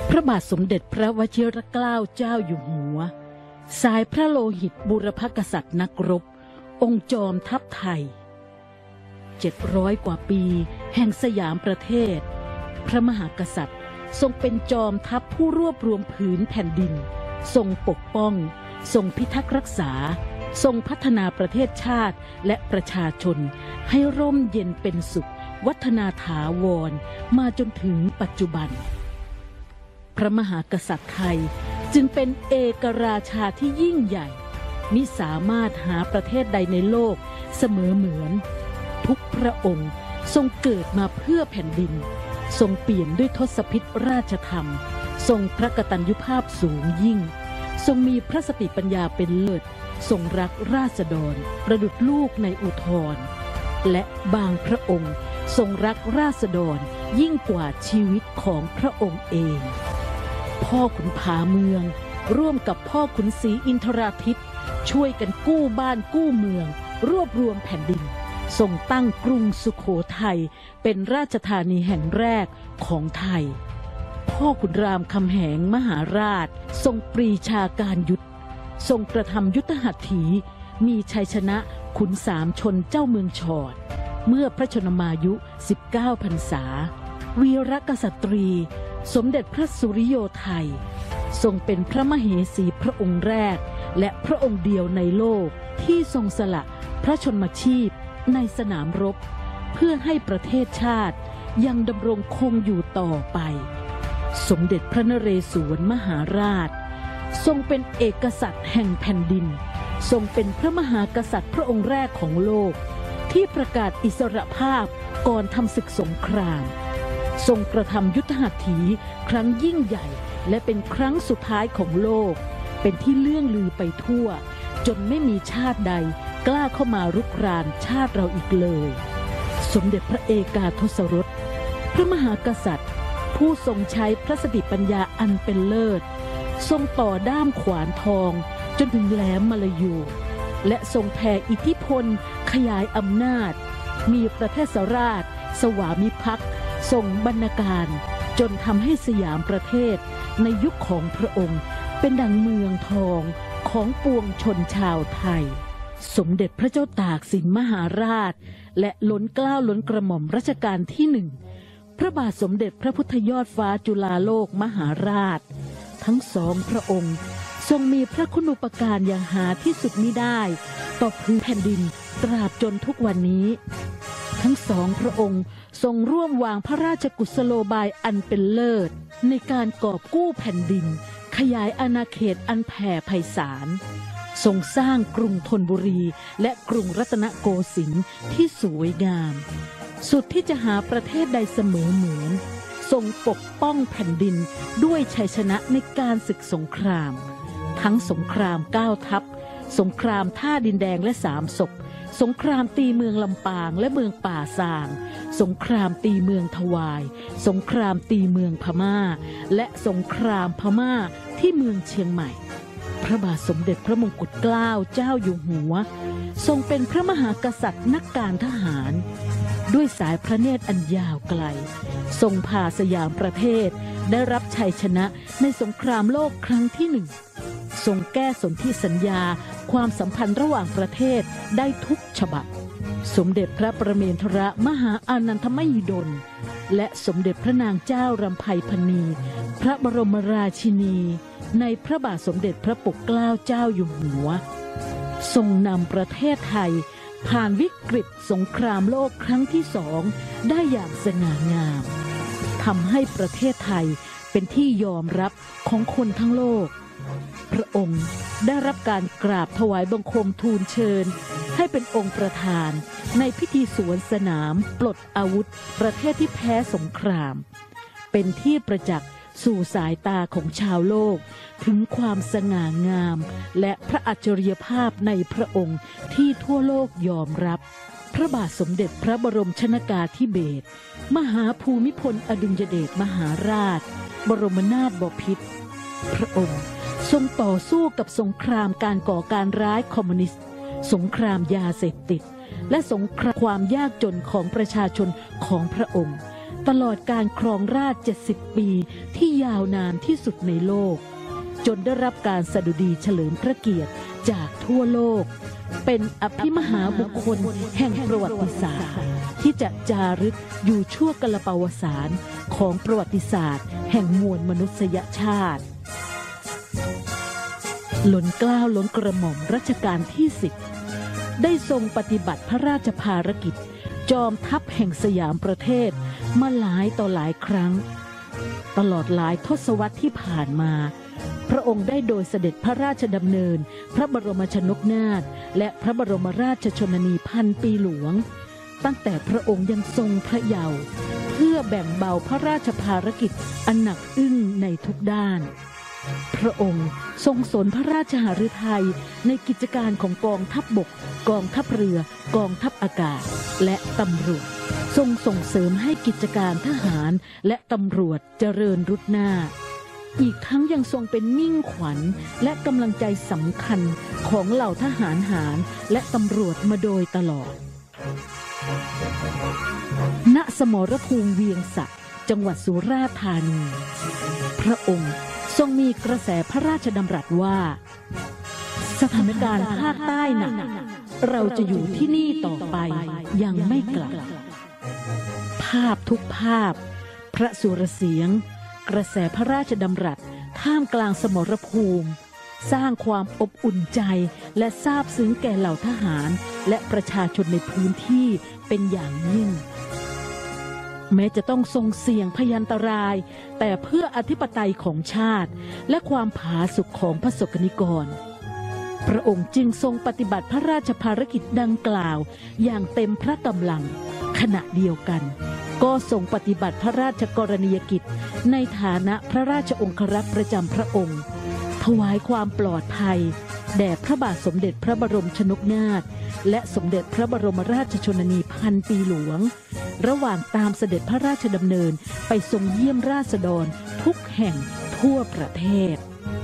พระบาทสมเด็จพระวชิรเกล้าเจ้าอยู่หัวสายพระโลหิตบูรพกษัตริย์นักรบองค์จอมทัพไทย700 กว่าปีแห่งสยามประเทศพระมหากษัตริย์ทรงเป็นจอมทัพผู้รวบรวมผืนแผ่นดินทรงปกป้องทรงพิทักษ์รักษาทรงพัฒนาประเทศชาติและประชาชนให้ร่มเย็นเป็นสุขวัฒนาถาวรมาจนถึงปัจจุบันพระมหากษัตริย์ไทยจึงเป็นเอกราชาที่ยิ่งใหญ่มิสามารถหาประเทศใดในโลกเสมอเหมือนทุกพระองค์ทรงเกิดมาเพื่อแผ่นดินทรงเปี่ยมด้วยทศพิธราชธรรมทรงพระกตัญญูภาพสูงยิ่งทรงมีพระสติปัญญาเป็นเลิศทรงรักราษฎรประดุจลูกในอุทรและบางพระองค์ทรงรักราษฎรยิ่งกว่าชีวิตของพระองค์เองพ่อขุนผาเมืองร่วมกับพ่อขุนศรีอินทราทิตย์ช่วยกันกู้บ้านกู้เมืองรวบรวมแผ่นดินทรงตั้งกรุงสุโขทัยเป็นราชธานีแห่งแรกของไทยพ่อขุนรามคำแหงมหาราชทรงปรีชาการยุทธทรงกระทำยุทธหัตถีมีชัยชนะขุนสามชนเจ้าเมืองชอดเมื่อพระชนมายุ19 พรรษาวีรกษัตรีสมเด็จพระสุริโยไทยทรงเป็นพระมเหสีพระองค์แรกและพระองค์เดียวในโลกที่ทรงสละพระชนมชีพในสนามรบเพื่อให้ประเทศชาติยังดำรงคงอยู่ต่อไปสมเด็จพระนเรศวรมหาราชทรงเป็นเอกษัตริย์แห่งแผ่นดินทรงเป็นพระมหากษัตริย์พระองค์แรกของโลกที่ประกาศอิสรภาพก่อนทำศึกสงครามทรงกระทำยุทธหัตถีครั้งยิ่งใหญ่และเป็นครั้งสุดท้ายของโลกเป็นที่เลื่องลือไปทั่วจนไม่มีชาติใดกล้าเข้ามารุกรานชาติเราอีกเลยสมเด็จพระเอกาทศรสพระมหากษัตริย์ผู้ทรงใช้พระสติปัญญาอันเป็นเลิศทรงต่อด้ามขวานทองจนถึงแหลมมลายูและทรงแผ่อิทธิพลขยายอำนาจมีประเทศราชสวามิภักดิ์ทรงบรรณาการจนทำให้สยามประเทศในยุคของพระองค์เป็นดังเมืองทองของปวงชนชาวไทยสมเด็จพระเจ้าตากสินมหาราชและล้นเกล้าล้นกระหม่อมรัชกาลที่1พระบาทสมเด็จพระพุทธยอดฟ้าจุฬาโลกมหาราชทั้งสองพระองค์ทรงมีพระคุณูปการอย่างหาที่สุดมิได้ต่อพื้นแผ่นดินตราบจนทุกวันนี้ทั้งสองพระองค์ทรงร่วมวางพระราชกุศโลบายอันเป็นเลิศในการกอบกู้แผ่นดินขยายอาณาเขตอันแผ่ไพศาลทรงสร้างกรุงธนบุรีและกรุงรัตนโกสินทร์ที่สวยงามสุดที่จะหาประเทศใดเสมอเหมือนทรงปกป้องแผ่นดินด้วยชัยชนะในการศึกสงครามทั้งสงคราม9 ทัพสงครามท่าดินแดงและ3 ศพสงครามตีเมืองลำปางและเมืองป่าซางสงครามตีเมืองทวายสงครามตีเมืองพม่าและสงครามพม่าที่เมืองเชียงใหม่พระบาทสมเด็จพระมงกุฎเกล้าเจ้าอยู่หัวทรงเป็นพระมหากษัตริย์นักการทหารด้วยสายพระเนตรอันยาวไกลทรงพาสยามประเทศได้รับชัยชนะในสงครามโลกครั้งที่1ทรงแก้สนธิสัญญาความสัมพันธ์ระหว่างประเทศได้ทุกฉบับสมเด็จพระประเมนทรมหาอานันทมหิดลและสมเด็จพระนางเจ้ารำไพพรรณีพระบรมราชินีในพระบาทสมเด็จพระปกเกล้าเจ้าอยู่หัวทรงนำประเทศไทยผ่านวิกฤตสงครามโลกครั้งที่2ได้อย่างสง่างามทำให้ประเทศไทยเป็นที่ยอมรับของคนทั้งโลกพระองค์ได้รับการกราบถวายบังคมทูลเชิญให้เป็นองค์ประธานในพิธีสวนสนามปลดอาวุธประเทศที่แพ้สงครามเป็นที่ประจักษ์สู่สายตาของชาวโลกถึงความสง่างามและพระอัจฉริยภาพในพระองค์ที่ทั่วโลกยอมรับพระบาทสมเด็จพระบรมชนกาธิเบศรมหาภูมิพลอดุลยเดชมหาราชบรมนาถบพิตรพระองค์ทรงต่อสู้กับสงครามการก่อการร้ายคอมมิวนิสต์สงครามยาเสพติดและสงครามความยากจนของประชาชนของพระองค์ตลอดการครองราชย์70 ปีที่ยาวนานที่สุดในโลกจนได้รับการสดุดีเฉลิมพระเกียรติจากทั่วโลกเป็นอภิมหาบุคคลแห่งประวัติศาสตร์ที่จะจารึกอยู่ชั่วกาลปวสานของประวัติศาสตร์แห่งมวลมนุษยชาติล้นเกล้าล้นกระหม่อมรัชกาลที่10ได้ทรงปฏิบัติพระราชภารกิจจอมทัพแห่งสยามประเทศมาหลายต่อหลายครั้งตลอดหลายทศวรรษที่ผ่านมาพระองค์ได้โดยเสด็จพระราชดำเนินพระบรมชนกนาถและพระบรมราชชนนีพันปีหลวงตั้งแต่พระองค์ยังทรงพระเยาว์เพื่อแบ่งเบาพระราชภารกิจอันหนักอึ้งในทุกด้านพระองค์ทรงสนพระราชหฤทัยในกิจการของกองทัพบกกองทัพเรือกองทัพอากาศและตำรวจทรงส่งเสริมให้กิจการทหารและตำรวจเจริญรุดหน้าอีกทั้งยังทรงเป็นมิ่งขวัญและกำลังใจสำคัญของเหล่าทหารหารและตำรวจมาโดยตลอดณสมรภูมิเวียงสะจังหวัดสุราษฎร์ธานีพระองค์ทรงมีกระแสพระราชดำรัสว่าสถานการณ์ภาคใต้หนักเราจะอยู่ที่นี่ต่อไปยังไม่กลับภาพทุกภาพพระสุรเสียงกระแสพระราชดำรัสท่ามกลางสมรภูมิสร้างความอบอุ่นใจและซาบซึ้งแก่เหล่าทหารและประชาชนในพื้นที่เป็นอย่างยิ่งแม้จะต้องทรงเสี่ยงพยันตรายแต่เพื่ออธิปไตยของชาติและความผาสุกของพระสกนิกรพระองค์จึงทรงปฏิบัติพระราชภารกิจดังกล่าวอย่างเต็มพระกำลังขณะเดียวกันก็ทรงปฏิบัติพระราชกรณียกิจในฐานะพระราชองครักษ์ประจำพระองค์ถวายความปลอดภัยแด่พระบาทสมเด็จพระบรมชนกนาถและสมเด็จพระบรมราชชนนีพันปีหลวงระหว่างตามเสด็จพระราชดำเนินไปทรงเยี่ยมราษฎรทุกแห่งทั่วประเทศ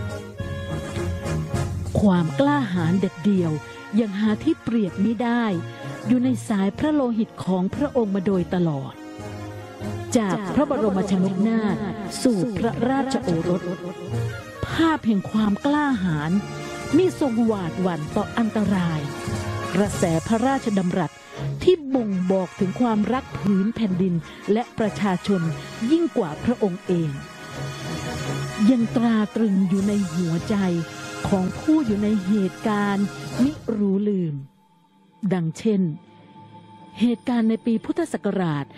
ความกล้าหาญเด็ดเดี่ยวยังหาที่เปรียบไม่ได้อยู่ในสายพระโลหิตของพระองค์มาโดยตลอดจากพระบรมชนกนาถสู่พระราชโอรสภาพแห่งความกล้าหาญมิทรงหวาดหวั่นต่ออันตรายกระแสพระราชดำรัสที่บ่งบอกถึงความรักผืนแผ่นดินและประชาชนยิ่งกว่าพระองค์เองยังตราตรึงอยู่ในหัวใจของผู้อยู่ในเหตุการณ์มิรู้ลืมดังเช่นเหตุการณ์ในปีพุทธศักราช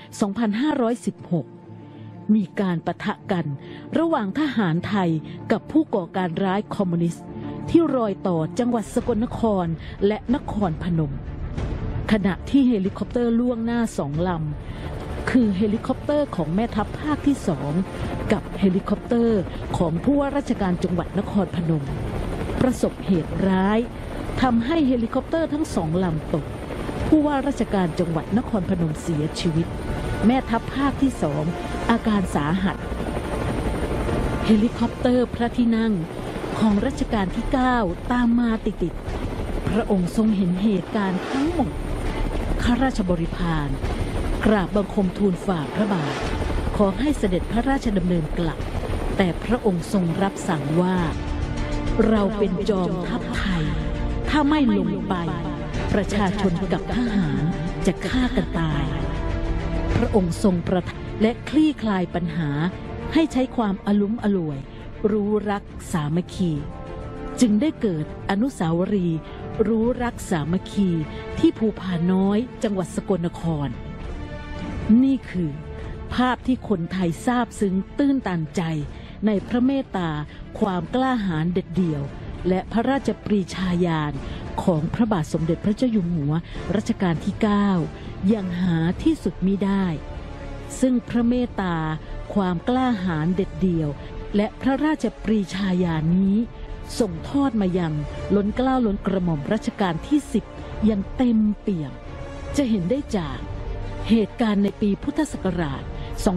2516 มีการปะทะกันระหว่างทหารไทยกับผู้ก่อการร้ายคอมมิวนิสต์ที่รอยต่อจังหวัดสกลนครและนครพนมขณะที่เฮลิคอปเตอร์ล่วงหน้า2 ลำคือเฮลิคอปเตอร์ของแม่ทัพภาคที่2กับเฮลิคอปเตอร์ของผู้ว่าราชการจังหวัดนครพนมประสบเหตุร้ายทำให้เฮลิคอปเตอร์ทั้ง2 ลำตกผู้ว่าราชการจังหวัดนครพนมเสียชีวิตแม่ทัพภาคที่2อาการสาหัสเฮลิคอปเตอร์พระที่นั่งของรัชกาลที่9ตามมาติดๆพระองค์ทรงเห็นเหตุการณ์ทั้งหมดข้าราชบริพารกราบบังคมทูลฝ่าพระบาทขอให้เสด็จพระราชดำเนินกลับแต่พระองค์ทรงรับสั่งว่าเราเป็นจอมทัพไทยถ้าไม่ลงไปประชาชนกับทหารจะฆ่ากันตายพระองค์ทรงประทานและคลี่คลายปัญหาให้ใช้ความอลุ้มอล่วยรู้รักสามัคคีจึงได้เกิดอนุสาวรีย์รู้รักสามัคคีที่ภูผาน้อยจังหวัดสกลนครนี่คือภาพที่คนไทยซาบซึ้งตื้นตันใจในพระเมตตาความกล้าหาญเด็ดเดี่ยวและพระราชปรีชาญาณของพระบาทสมเด็จพระเจ้าอยู่หัวรัชกาลที่9อย่างหาที่สุดมิได้ซึ่งพระเมตตาความกล้าหาญเด็ดเดี่ยวและพระราชปรีชาญาณนี้ส่งทอดมายังล้นเกล้าล้นกระหม่อมรัชกาลที่10อย่างเต็มเปี่ยมจะเห็นได้จากเหตุการณ์ในปีพุทธศักราช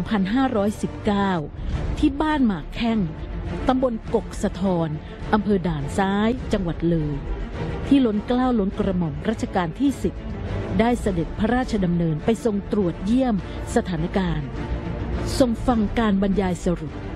2519 ที่บ้านหมากแข้งตำบลกกสะทอนอำเภอด่านซ้ายจังหวัดเลยที่ล้นเกล้าล้นกระหม่อมรัชกาลที่10ได้เสด็จพระราชดำเนินไปทรงตรวจเยี่ยมสถานการณ์ทรงฟังการบรรยายสรุป